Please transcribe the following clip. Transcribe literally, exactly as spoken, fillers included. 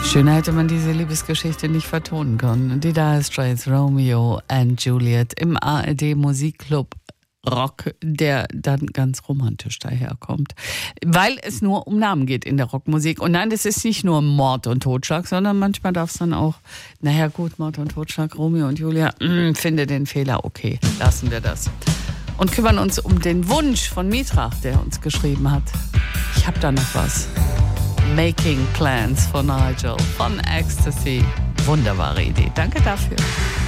Schöner hätte man diese Liebesgeschichte nicht vertonen können. Die Dire Straits, Romeo and Juliet im A R D Musikclub Rock, der dann ganz romantisch daherkommt. Weil es nur um Namen geht in der Rockmusik. Und nein, das ist nicht nur Mord und Totschlag, sondern manchmal darf es dann auch, naja gut, Mord und Totschlag, Romeo und Julia, mh, finde den Fehler, okay, lassen wir das. Und kümmern uns um den Wunsch von Mitra, der uns geschrieben hat. Ich habe da noch was. Making Plans von Nigel, von Ecstasy. Wunderbare Idee. Danke dafür.